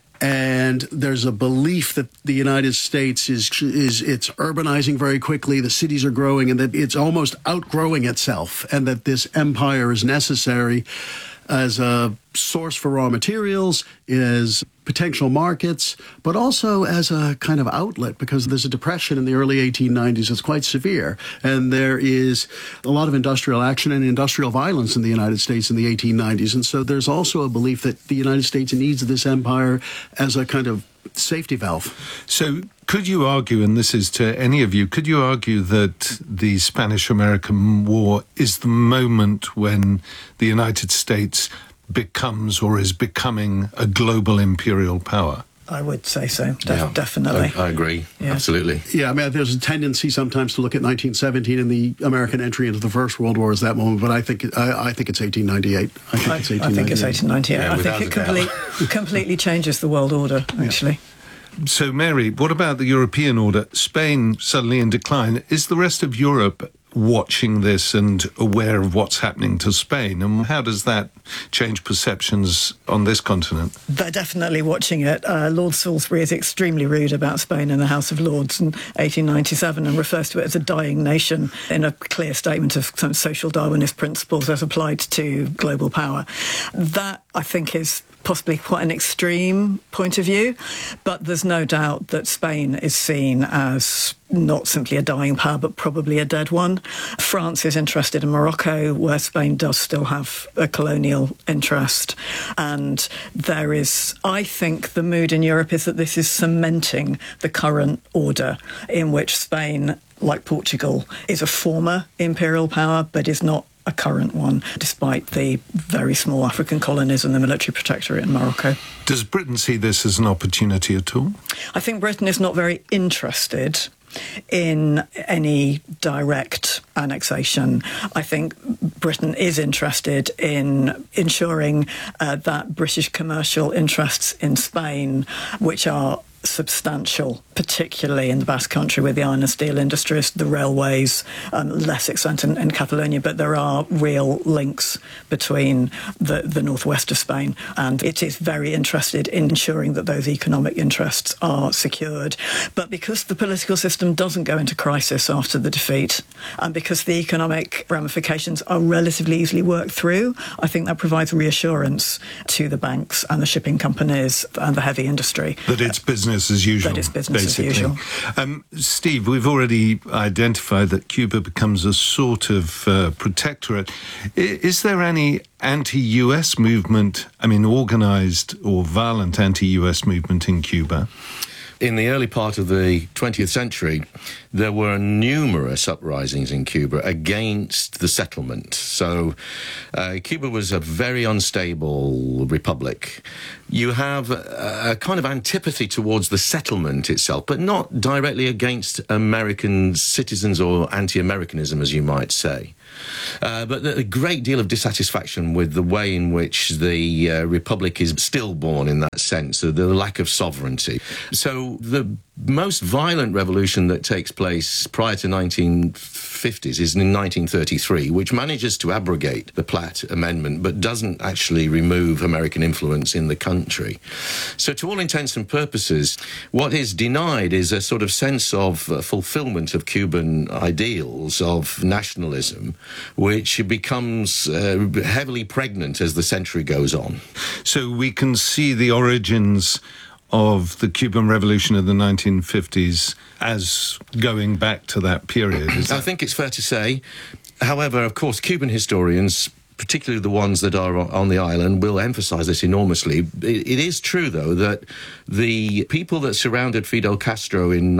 I: And there's a belief that the United States it's urbanizing very quickly, the cities are growing, and that it's almost outgrowing itself, and that this empire is necessary as a source for raw materials, as potential markets, but also as a kind of outlet, because there's a depression in the early 1890s that's quite severe. And there is a lot of industrial action and industrial violence in the United States in the 1890s. And so there's also a belief that the United States needs this empire as a kind of safety valve.
A: So could you argue, and this is to any of you, could you argue that the Spanish-American War is the moment when the United States becomes or is becoming a global imperial power?
G: I would say so, definitely.
H: I agree, absolutely.
I: Yeah, I mean, there's a tendency sometimes to look at 1917 and the American entry into the First World War as that moment, but I think it's 1898.
G: I think it's 1898. Yeah, I think it completely changes the world order, actually.
A: So, Mary, what about the European order? Spain suddenly in decline. Is the rest of Europe watching this and aware of what's happening to Spain? And how does that change perceptions on this continent?
G: They're definitely watching it. Lord Salisbury is extremely rude about Spain in the House of Lords in 1897 and refers to it as a dying nation in a clear statement of some social Darwinist principles as applied to global power. That, I think, is possibly quite an extreme point of view, but there's no doubt that Spain is seen as not simply a dying power, but probably a dead one. France is interested in Morocco, where Spain does still have a colonial interest. And there is, I think, the mood in Europe is that this is cementing the current order in which Spain, like Portugal, is a former imperial power, but is not a current one, despite the very small African colonies and the military protectorate in Morocco.
A: Does Britain see this as an opportunity at all?
G: I think Britain is not very interested in any direct annexation. I think Britain is interested in ensuring that British commercial interests in Spain, which are substantial, particularly in the Basque Country with the iron and steel industries, the railways, less extent in Catalonia, but there are real links between the northwest of Spain, and it is very interested in ensuring that those economic interests are secured. But because the political system doesn't go into crisis after the defeat, and because the economic ramifications are relatively easily worked through, I think that provides reassurance to the banks and the shipping companies and the heavy industry.
A: That its business business as usual.
G: That is business
A: basically.
G: as usual.
A: Steve, we've already identified that Cuba becomes a sort of protectorate. Is there any anti-US movement, organised or violent anti-US movement in Cuba?
H: In the early part of the 20th century, there were numerous uprisings in Cuba against the settlement. So Cuba was a very unstable republic. You have a kind of antipathy towards the settlement itself, but not directly against American citizens or anti-Americanism, as you might say. But a great deal of dissatisfaction with the way in which the republic is stillborn in that sense, the lack of sovereignty. So the most violent revolution that takes place prior to 1950s is in 1933, which manages to abrogate the Platt Amendment, but doesn't actually remove American influence in the country. So to all intents and purposes, what is denied is a sort of sense of fulfillment of Cuban ideals of nationalism, which becomes heavily pregnant as the century goes on.
A: So we can see the origins of the Cuban Revolution of the 1950s as going back to that period.
H: I think it's fair to say. However, of course, Cuban historians, particularly the ones that are on the island, will emphasize this enormously. It is true, though, that the people that surrounded Fidel Castro in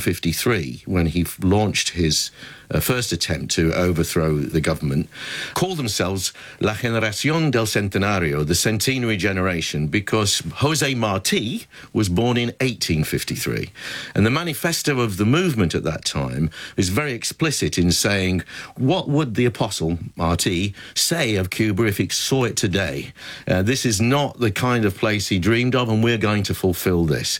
H: 1953, when he launched his first attempt to overthrow the government, called themselves La Generación del Centenario, the centenary generation, because José Martí was born in 1853. And the manifesto of the movement at that time is very explicit in saying, what would the apostle Martí say of Cuba if he saw it today? This is not the kind of place he dreamed of, and we're going to fulfill this.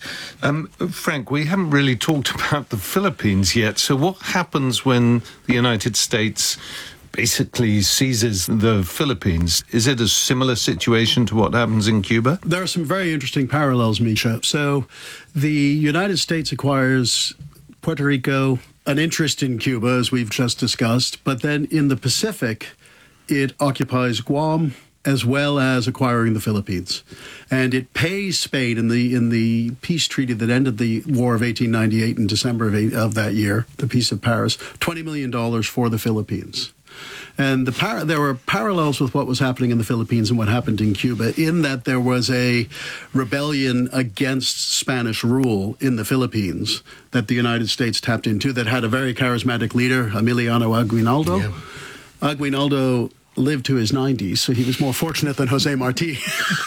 A: Frank, we haven't really talked about the Philippines yet. So what happens when the United States basically seizes the Philippines? Is it a similar situation to what happens in Cuba?
I: There are some very interesting parallels, Misha. So the United States acquires Puerto Rico, an interest in Cuba, as we've just discussed, but then in the Pacific, it occupies Guam, as well as acquiring the Philippines. And it pays Spain in the peace treaty that ended the War of 1898 in December of that year, the Peace of Paris, $20 million for the Philippines. And there were parallels with what was happening in the Philippines and what happened in Cuba, in that there was a rebellion against Spanish rule in the Philippines that the United States tapped into, that had a very charismatic leader, Emiliano Aguinaldo. Yeah. Aguinaldo lived to his 90s, so he was more fortunate than José Martí.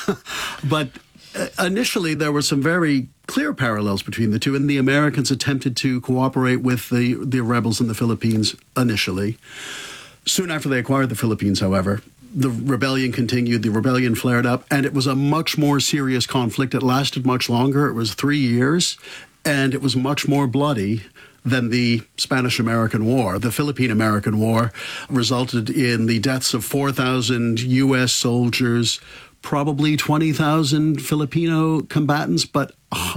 I: But initially, there were some very clear parallels between the two, and the Americans attempted to cooperate with the rebels in the Philippines initially. Soon after they acquired the Philippines, however, the rebellion continued, the rebellion flared up, and it was a much more serious conflict. It lasted much longer. It was 3 years, and it was much more bloody than the Spanish-American War. The Philippine-American War resulted in the deaths of 4,000 U.S. soldiers, probably 20,000 Filipino combatants, but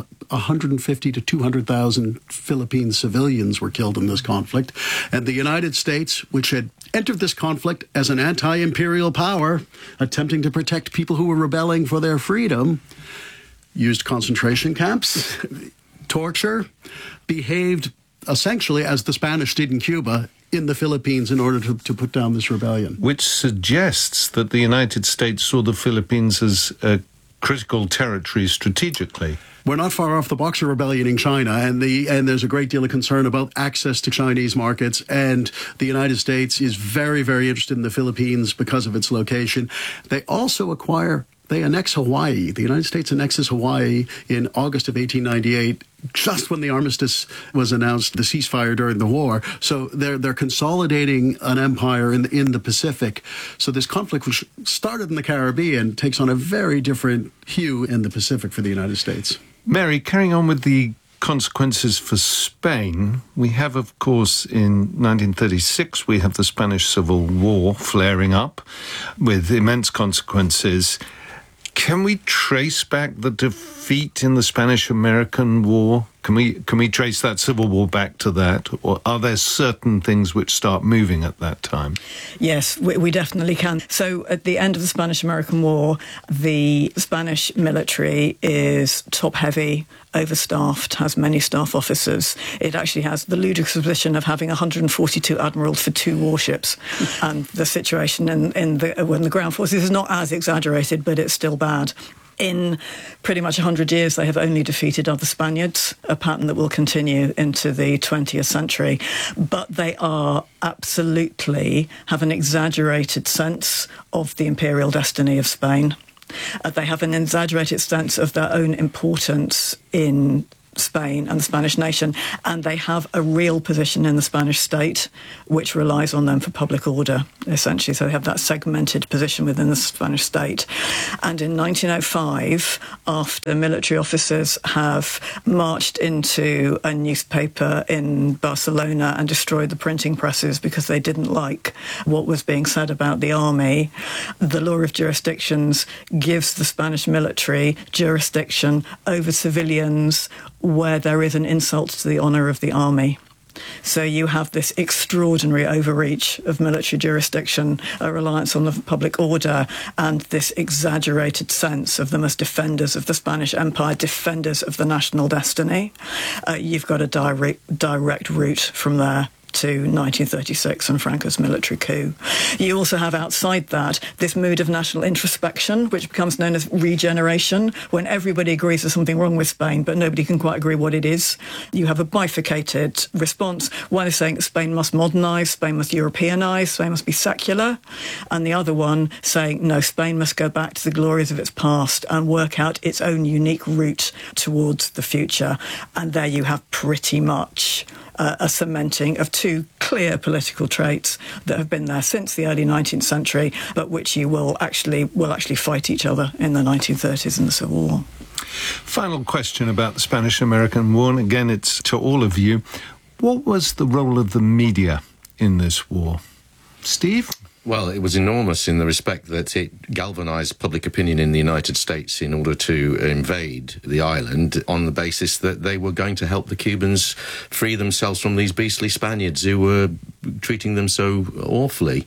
I: 150 to 200,000 Philippine civilians were killed in this conflict. And the United States, which had entered this conflict as an anti-imperial power, attempting to protect people who were rebelling for their freedom, used concentration camps, torture, behaved essentially as the Spanish did in Cuba in the Philippines in order to put down this rebellion.
A: Which suggests that the United States saw the Philippines as a critical territory strategically.
I: We're not far off the Boxer Rebellion in China, and there's a great deal of concern about access to Chinese markets, and the United States is very, very interested in the Philippines because of its location. They annex Hawaii. The United States annexes Hawaii in August of 1898, just when the armistice was announced, the ceasefire during the war. So they're consolidating an empire in the Pacific. So this conflict, which started in the Caribbean, takes on a very different hue in the Pacific for the United States.
A: Mary, carrying on with the consequences for Spain, we have, of course, in 1936, we have the Spanish Civil War flaring up with immense consequences. Can we trace back the defeat in the Spanish-American War? Can we trace that civil war back to that? Or are there certain things which start moving at that time?
G: Yes, we definitely can. So at the end of the Spanish-American War, the Spanish military is top-heavy, overstaffed, has many staff officers. It actually has the ludicrous position of having 142 admirals for 2 warships. And the situation when the ground forces is not as exaggerated, but it's still bad. In pretty much 100 years, they have only defeated other Spaniards, a pattern that will continue into the 20th century. But they are absolutely have an exaggerated sense of the imperial destiny of Spain. They have an exaggerated sense of their own importance in Spain and the Spanish nation, and they have a real position in the Spanish state which relies on them for public order, essentially. So they have that segmented position within the Spanish state. And in 1905, after military officers have marched into a newspaper in Barcelona and destroyed the printing presses because they didn't like what was being said about the army, the law of jurisdictions gives the Spanish military jurisdiction over civilians where there is an insult to the honour of the army. So you have this extraordinary overreach of military jurisdiction, a reliance on the public order, and this exaggerated sense of them as defenders of the Spanish Empire, defenders of the national destiny. You've got a direct route from there to 1936 and Franco's military coup. You also have outside that this mood of national introspection, which becomes known as regeneration, when everybody agrees there's something wrong with Spain, but nobody can quite agree what it is. You have a bifurcated response. One is saying Spain must modernise, Spain must Europeanise, Spain must be secular, and the other one saying, no, Spain must go back to the glories of its past and work out its own unique route towards the future. And there you have pretty much a cementing of 2 clear political traits that have been there since the early 19th century, but which you will actually fight each other in the 1930s in the Civil War.
A: Final question about the Spanish-American War, and again, it's to all of you. What was the role of the media in this war? Steve?
H: Well, it was enormous in the respect that it galvanised public opinion in the United States in order to invade the island on the basis that they were going to help the Cubans free themselves from these beastly Spaniards who were treating them so awfully.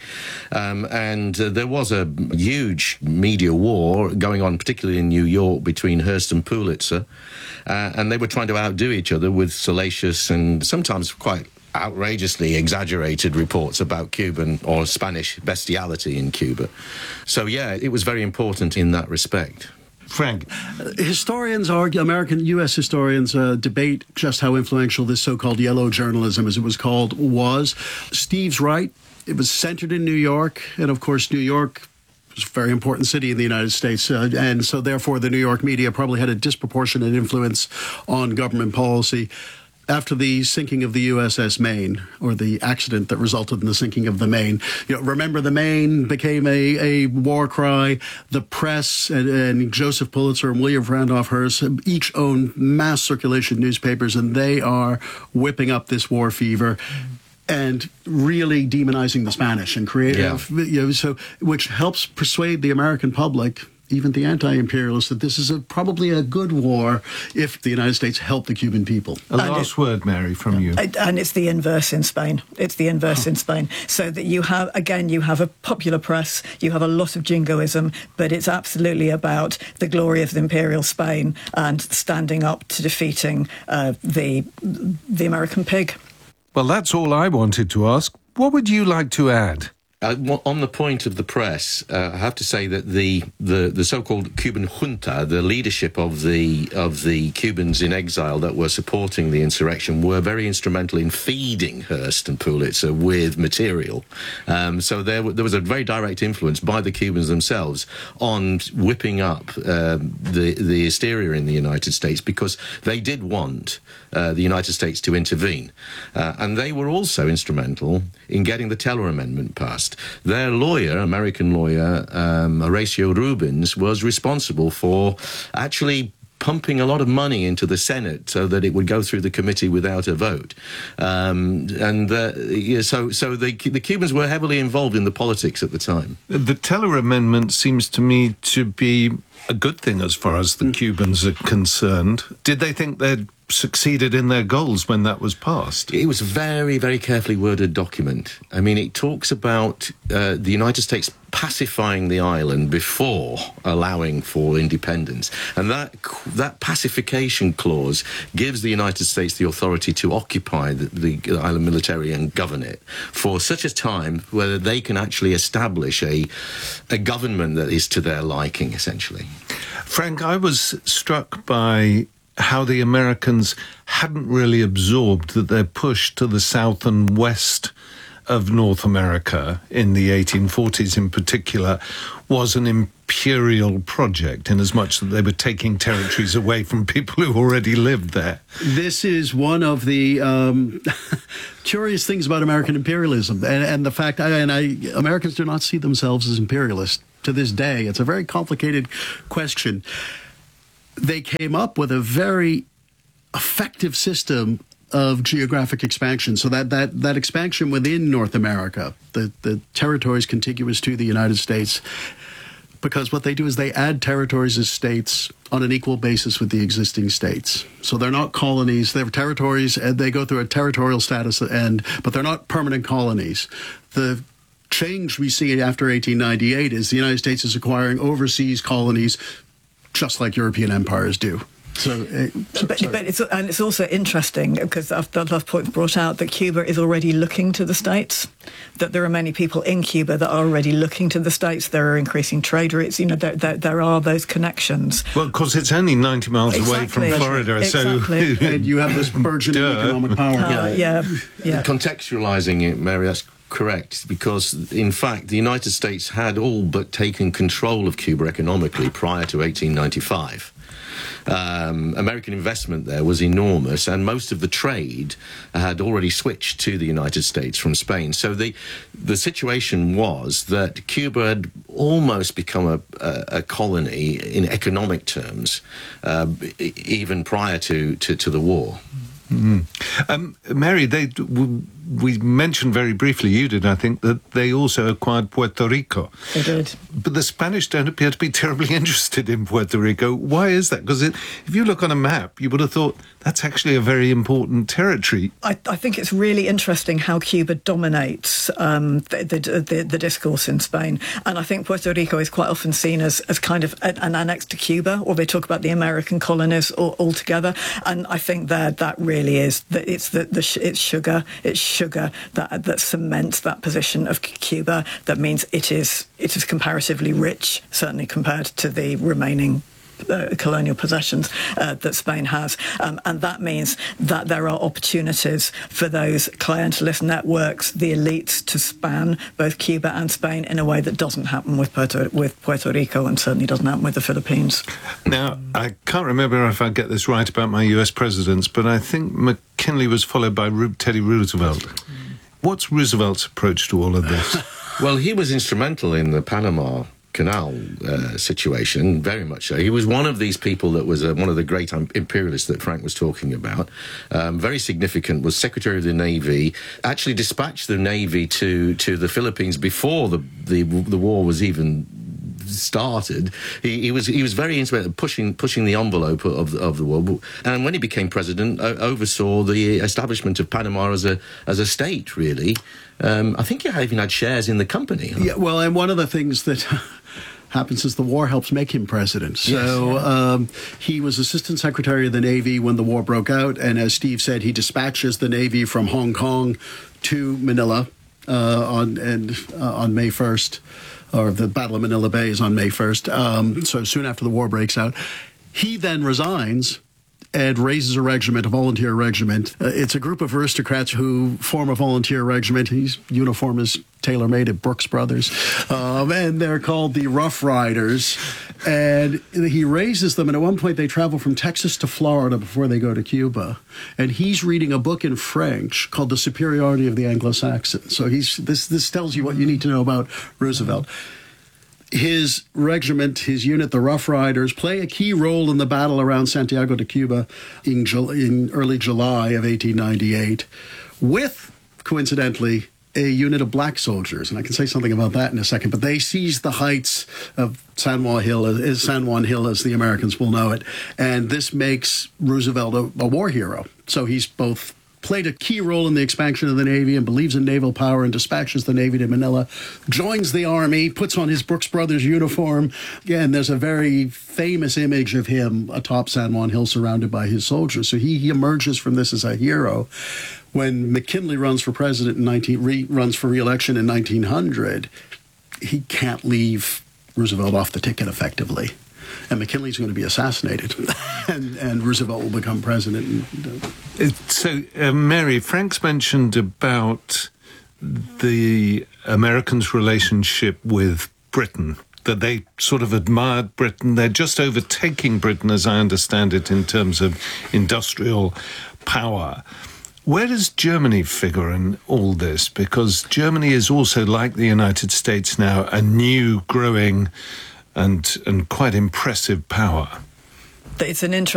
H: And there was a huge media war going on, particularly in New York, between Hearst and Pulitzer. And they were trying to outdo each other with salacious and sometimes quite outrageously exaggerated reports about Cuban or Spanish bestiality in Cuba. So, yeah, it was very important in that respect.
A: Frank?
I: Historians argue, U.S. historians debate just how influential this so-called yellow journalism, as it was called, was. Steve's right. It was centered in New York, and of course New York was a very important city in the United States, and so therefore the New York media probably had a disproportionate influence on government policy. After the sinking of the USS Maine, or the accident that resulted in the sinking of the Maine, remember the Maine became a war cry. The press and Joseph Pulitzer and William Randolph Hearst each own mass circulation newspapers, and they are whipping up this war fever and really demonizing the Spanish and creative, so which helps persuade the American public, even the anti-imperialists, that this is probably a good war if the United States help the Cuban people.
A: A last word, Mary, from you.
G: And it's the inverse in Spain. It's the inverse in Spain. So that you have a popular press, you have a lot of jingoism, but it's absolutely about the glory of the imperial Spain and standing up to defeating the American pig.
A: Well, that's all I wanted to ask. What would you like to add?
H: On the point of the press, I have to say that the so-called Cuban junta, the leadership of the Cubans in exile that were supporting the insurrection, were very instrumental in feeding Hearst and Pulitzer with material. So there was a very direct influence by the Cubans themselves on whipping up the hysteria in the United States, because they did want the United States to intervene. And they were also instrumental in getting the Teller Amendment passed. Their lawyer, American lawyer, Horatio Rubens, was responsible for actually pumping a lot of money into the Senate so that it would go through the committee without a vote. So the Cubans were heavily involved in the politics at the time.
A: The Teller Amendment seems to me to be a good thing as far as the Cubans are concerned. Did they think they'd succeeded in their goals when that was passed?
H: It was a very, very carefully worded document. I mean, it talks about the United States pacifying the island before allowing for independence. And that pacification clause gives the United States the authority to occupy the island militarily and govern it for such a time where they can actually establish a government that is to their liking, essentially.
A: Frank, I was struck by how the Americans hadn't really absorbed that their push to the south and west of North America in the 1840s in particular was an imperial project, in as much that they were taking territories away from people who already lived there.
I: This is one of the curious things about American imperialism, and the fact, Americans do not see themselves as imperialists to this day. It's a very complicated question. They came up with a very effective system of geographic expansion. So that expansion within North America, the territories contiguous to the United States, because what they do is they add territories as states on an equal basis with the existing states. So they're not colonies, they're territories, and they go through a territorial status, but they're not permanent colonies. The change we see after 1898 is the United States is acquiring overseas colonies just like European empires do.
G: But it's also interesting, because the last point brought out, that Cuba is already looking to the States, that there are many people in Cuba that are already looking to the States. There are increasing trade routes. There are those connections.
A: Well, of course, it's only 90 miles away from Florida,
G: exactly.
A: So
I: and you have this burgeoning economic power.
H: Contextualizing it, Mary, that's correct, because in fact the United States had all but taken control of Cuba economically prior to 1895. American investment there was enormous, and most of the trade had already switched to the United States from Spain. So the situation was that Cuba had almost become a colony in economic terms, even prior to the war.
A: Mm-hmm. Mary, we mentioned very briefly, you did, I think, that they also acquired Puerto Rico.
G: They did.
A: But the Spanish don't appear to be terribly interested in Puerto Rico. Why is that? Because if you look on a map, you would have thought that's actually a very important territory.
G: I think it's really interesting how Cuba dominates the discourse in Spain. And I think Puerto Rico is quite often seen as kind of an annex to Cuba, or they talk about the American colonies altogether. And I think that really is, that it's sugar that cements that position of Cuba. That means it is comparatively rich, certainly compared to the remaining colonial possessions that Spain has, and that means that there are opportunities for those clientelist networks, the elites, to span both Cuba and Spain in a way that doesn't happen with Puerto Rico, and certainly doesn't happen with the Philippines.
A: Now, I can't remember if I get this right about my US presidents, but I think McKinley was followed by Teddy Roosevelt. What's Roosevelt's approach to all of this?
H: Well, he was instrumental in the Panama Canal situation, very much so. He was one of these people that was one of the great imperialists that Frank was talking about. Very significant, was Secretary of the Navy, actually dispatched the Navy to the Philippines before the war was even started. He was very instrumental pushing the envelope of the war, and when he became president, oversaw the establishment of Panama as a state, really. I think he even had shares in the company.
I: Yeah, well, and one of the things that happens is the war helps make him president. So he was Assistant Secretary of the Navy when the war broke out, and as Steve said, he dispatches the Navy from Hong Kong to Manila on May 1st, or the Battle of Manila Bay is on May 1st, so soon after the war breaks out. He then resigns and raises a regiment, a volunteer regiment. It's a group of aristocrats who form a volunteer regiment. His uniform is tailor-made at Brooks Brothers. And they're called the Rough Riders. And he raises them, and at one point they travel from Texas to Florida before they go to Cuba. And he's reading a book in French called The Superiority of the Anglo-Saxons. So this tells you what you need to know about Roosevelt. His regiment, his unit, the Rough Riders, play a key role in the battle around Santiago de Cuba in early July of 1898, with, coincidentally, a unit of black soldiers, and I can say something about that in a second, but they seized the heights of San Juan Hill, as the Americans will know it, and this makes Roosevelt a war hero. So he's both played a key role in the expansion of the Navy and believes in naval power and dispatches the Navy to Manila, joins the Army, puts on his Brooks Brothers uniform. And there's a very famous image of him atop San Juan Hill surrounded by his soldiers. So he emerges from this as a hero. When McKinley runs for president runs for re-election in 1900, he can't leave Roosevelt off the ticket effectively. And McKinley's going to be assassinated, and Roosevelt will become president.
A: So, Mary, Frank's mentioned about the Americans' relationship with Britain, that they sort of admired Britain. They're just overtaking Britain, as I understand it, in terms of industrial power. Where does Germany figure in all this? Because Germany is also, like the United States now, a new, growing and quite impressive power.
G: It's an interesting